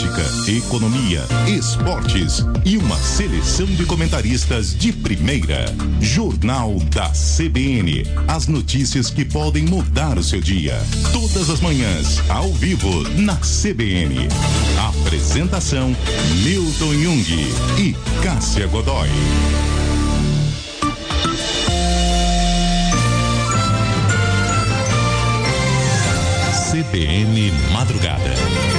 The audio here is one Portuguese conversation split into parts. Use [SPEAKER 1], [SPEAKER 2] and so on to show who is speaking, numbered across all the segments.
[SPEAKER 1] política, economia, esportes e uma seleção de comentaristas de primeira. Jornal da CBN. As notícias que podem mudar o seu dia. Todas as manhãs, ao vivo, na CBN. Apresentação: Milton Jung e Cássia Godoy. CBN Madrugada.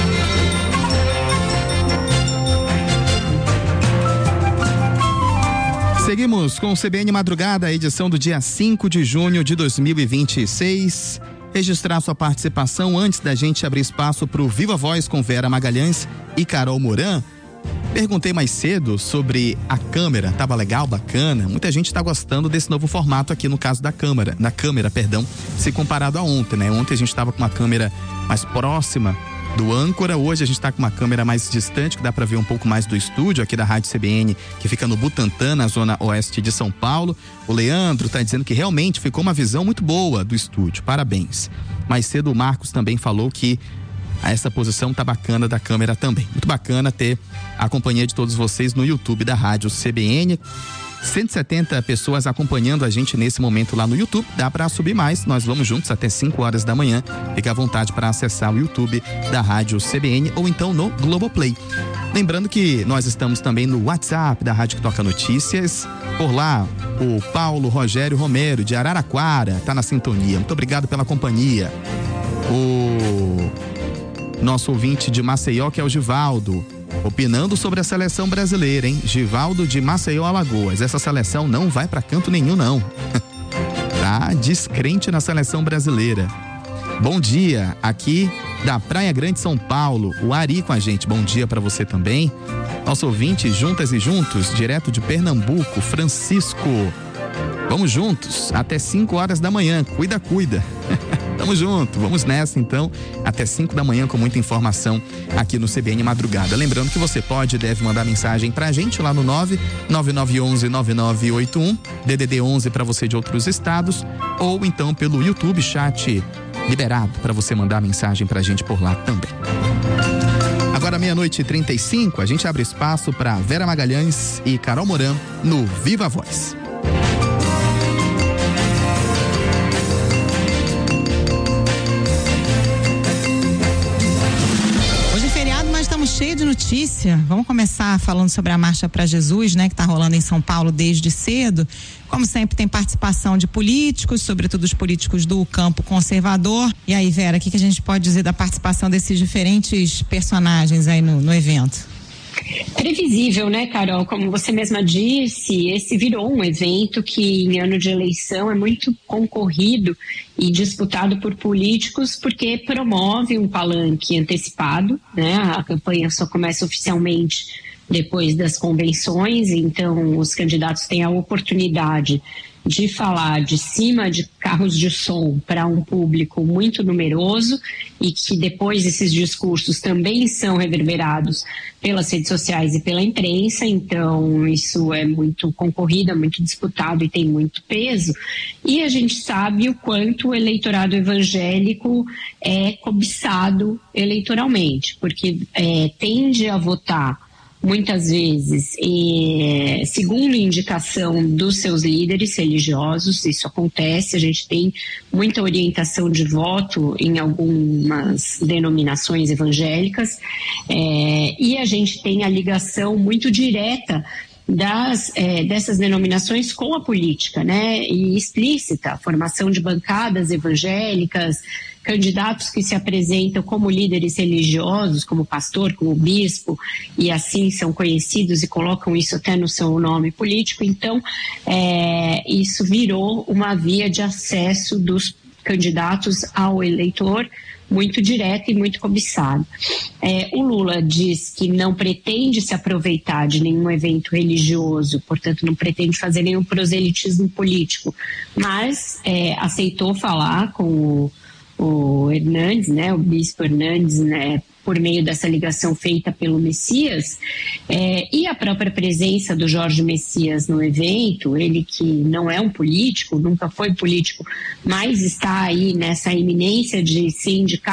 [SPEAKER 2] Seguimos com o CBN Madrugada, edição do dia 5 de junho de 2026. Registrar sua participação antes da gente abrir espaço para o Viva Voz com Vera Magalhães e Carol Moran. Perguntei mais cedo sobre a câmera, tava legal, bacana. Muita gente está gostando desse novo formato aqui no caso da câmera, se comparado a ontem, né? Ontem a gente estava com uma câmera mais próxima do âncora, hoje a gente está com uma câmera mais distante, que dá para ver um pouco mais do estúdio aqui da Rádio CBN, que fica no Butantã, na zona oeste de São Paulo. O Leandro está dizendo que realmente ficou uma visão muito boa do estúdio, parabéns. Mais cedo o Marcos também falou que essa posição tá bacana da câmera também. Muito bacana ter a companhia de todos vocês no YouTube da Rádio CBN. 170 pessoas acompanhando a gente nesse momento lá no YouTube. Dá para subir mais, nós vamos juntos até 5 horas da manhã. Fique à vontade para acessar o YouTube da Rádio CBN ou então no Globoplay. Lembrando que nós estamos também no WhatsApp da Rádio que Toca Notícias. Por lá, o Paulo Rogério Romero, de Araraquara, tá na sintonia. Muito obrigado pela companhia. O nosso ouvinte de Maceió, que é o Givaldo, opinando sobre a seleção brasileira, hein? Givaldo de Maceió, Alagoas. Essa seleção não vai pra canto nenhum, não. Tá descrente na seleção brasileira. Bom dia, aqui da Praia Grande, São Paulo, o Ari com a gente. Bom dia pra você também. Nosso ouvinte, juntas e juntos, direto de Pernambuco, Francisco. Vamos juntos, até 5 horas da manhã. Cuida. Tamo junto, vamos nessa então, até 5 da manhã com muita informação aqui no CBN Madrugada. Lembrando que você pode e deve mandar mensagem pra gente lá no 99911-9981, DDD 11 pra você de outros estados, ou então pelo YouTube, chat liberado pra você mandar mensagem pra gente por lá também. Agora 00:35, a gente abre espaço pra Vera Magalhães e Carol Moran no Viva Voz.
[SPEAKER 3] Cheio de notícia. Vamos começar falando sobre a Marcha para Jesus, né, que está rolando em São Paulo desde cedo. Como sempre, tem participação de políticos, sobretudo os políticos do campo conservador. E aí, Vera, o que a gente pode dizer da participação desses diferentes personagens aí no evento?
[SPEAKER 4] Previsível, né, Carol? Como você mesma disse, esse virou um evento que em ano de eleição é muito concorrido e disputado por políticos porque promove um palanque antecipado, né? A campanha só começa oficialmente depois das convenções, então os candidatos têm a oportunidade de falar de cima de carros de som para um público muito numeroso e que depois esses discursos também são reverberados pelas redes sociais e pela imprensa, então isso é muito concorrido, é muito disputado e tem muito peso. E a gente sabe o quanto o eleitorado evangélico é cobiçado eleitoralmente, porque tende a votar muitas vezes, segundo indicação dos seus líderes religiosos. Isso acontece, a gente tem muita orientação de voto em algumas denominações evangélicas, e a gente tem a ligação muito direta dessas denominações com a política, né? E explícita, a formação de bancadas evangélicas, candidatos que se apresentam como líderes religiosos, como pastor, como bispo, e assim são conhecidos e colocam isso até no seu nome político. Então, isso virou uma via de acesso dos candidatos ao eleitor muito direta e muito cobiçada. O Lula diz que não pretende se aproveitar de nenhum evento religioso, portanto não pretende fazer nenhum proselitismo político, mas aceitou falar com o Hernandes, né, o bispo Hernandes, né, por meio dessa ligação feita pelo Messias, e a própria presença do Jorge Messias no evento, ele que não é um político, nunca foi político, mas está aí nessa iminência de se indicar